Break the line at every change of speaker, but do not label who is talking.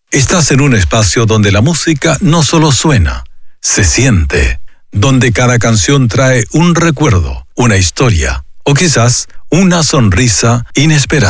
Estás en un espacio donde la música no solo suena, se siente, donde cada canción trae un recuerdo, una historia o quizás una sonrisa inesperada.